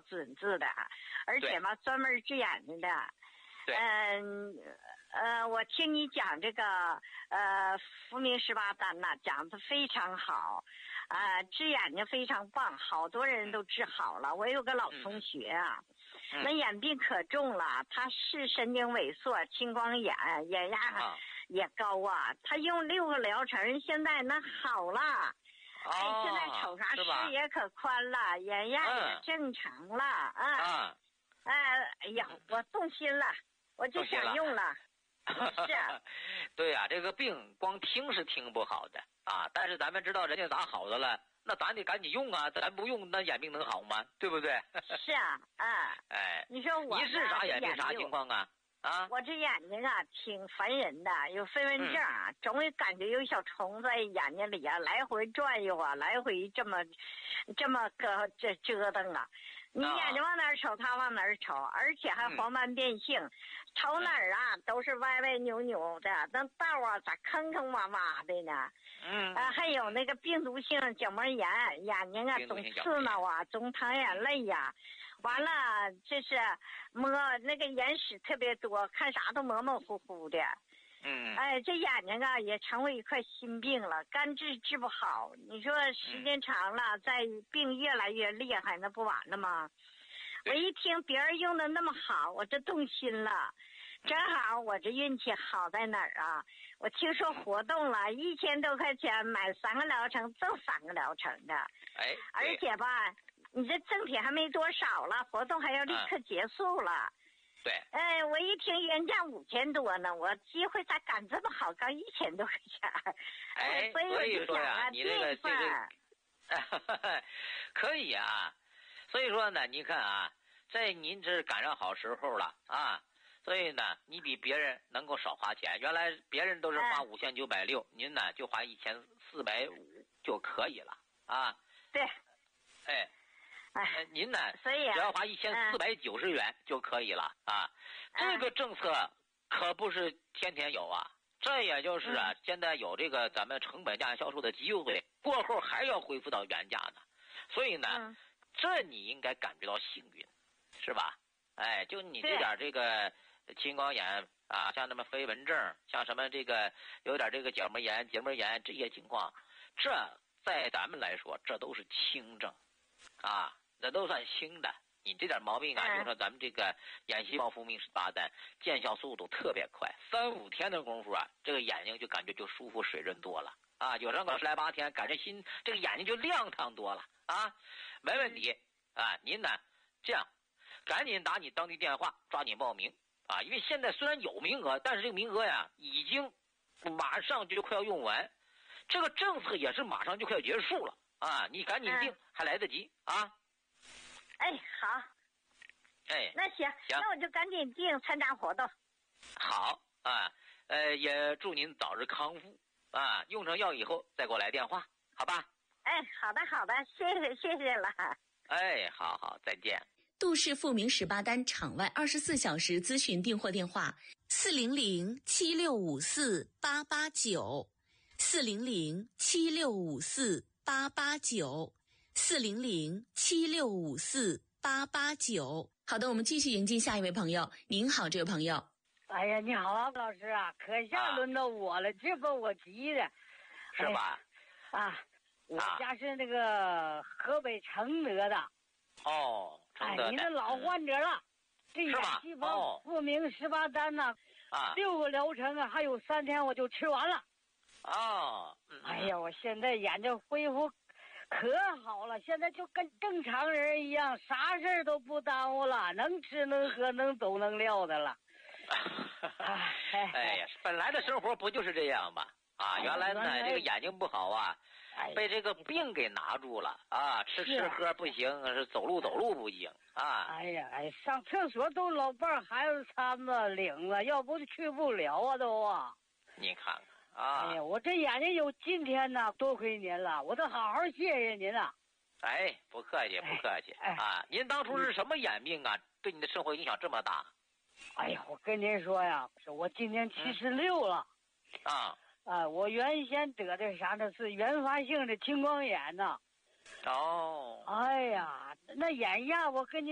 准字的，而且嘛专门治眼睛的。 对。 我听你讲这个复明18丹呐，讲的非常好，治眼睛非常棒，好多人都治好了。我有个老同学啊，那眼病可重了，他视神经萎缩、青光眼，眼压也高啊。他用6个疗程，现在那好了。现在瞅啥视野可宽了，眼压也正常了。哎呀，我动心了，我就想用了。是啊。 对呀，这个病光听是听不好的啊，但是咱们知道人家咋好的了，那咱得赶紧用啊，咱不用那眼病能好吗？对不对？ 是啊。你说我你是啥眼病啥情况啊？ 我这眼睛啊挺烦人的，有飞蚊症啊，总感觉有小虫在眼睛里啊来回转悠啊，来回这么个这折腾啊。你眼睛往哪儿瞅，它往哪儿瞅，而且还黄斑变性，瞅哪儿啊都是歪歪扭扭的，那道啊咋坑坑洼洼的呢？还有那个病毒性角膜炎，眼睛啊总刺挠啊，总淌眼泪呀。完了，这是摸那个眼屎特别多，看啥都模模糊糊的。这眼睛啊也成为一块心病了，干治治不好。你说时间长了，再病越来越厉害，那不完了吗？我一听别人用的那么好，我这动心了。正好我这运气好在哪儿啊？我听说活动了，1000多块钱买3个疗程，赠3个疗程的。而且吧，你这赠品还没多少了，活动还要立刻结束了。 对。 我一听原价5000多呢，我机会咋敢这么好，刚1000多块钱。 所以说呀，你这个可以啊。所以说呢，你看啊，在您这赶上好时候了啊，所以呢，你比别人能够少花钱。原来别人都是花5960，您呢就花1450就可以了啊。 对。 您呢， 所以只要花1490元就可以了啊。这个政策可不是天天有啊，这也就是现在有这个咱们成本价销售的机会，过后还要恢复到原价呢。所以呢，这你应该感觉到幸运，是吧？就你这点这个青光眼啊，像什么飞蚊症，像什么这个有点这个角膜炎这些情况，这在咱们来说这都是轻症啊，这都算轻的。你这点毛病啊，就说咱们这个眼细胞复明18丹见效速度特别快，3-5天的功夫啊，这个眼睛就感觉就舒服水润多了啊，有上个10来8天，感觉这个眼睛就亮堂多了啊，没问题啊。您呢这样赶紧打你当地电话，抓紧报名啊，因为现在虽然有名额，但是这个名额呀已经马上就快要用完，这个政策也是马上就快要结束了啊，你赶紧订还来得及啊。 好。那行，那我就赶紧订参加活动。 好啊，也祝您早日康复啊！用上药以后再给我来电话，好吧？ 好的，谢谢了。 好，再见。 杜氏复明18丹场外24小时咨询订货电话400-7654-889，400-7654-889。好的，我们继续迎接下一位朋友。您好，这位朋友。 哎呀，你好啊，老师啊，可下轮到我了，这把我急的。 是吧？ 我家是那个河北承德的。 承德的。 你这老患者了，这眼细胞复明18丹呢，6个疗程啊，还有3天我就吃完了。哎呀，我现在眼睛恢复可好了，现在就跟正常人一样，啥事儿都不耽误了，能吃能喝能走能撂的了。 本来的生活不就是这样吗？原来呢这个眼睛不好啊，被这个病给拿住了啊，吃喝不行，是走路不行啊。 上厕所都老伴孩子搀着领着，要不就去不了啊都啊。 你看看我这眼睛有今天呢，多亏您了，我得好好谢谢您了。 不客气您当初是什么眼病啊？对你的生活影响这么大？ 我跟您说呀，我今年76了。我原先得的啥呢？是原发性的青光眼呢。 哦。 那眼压我跟你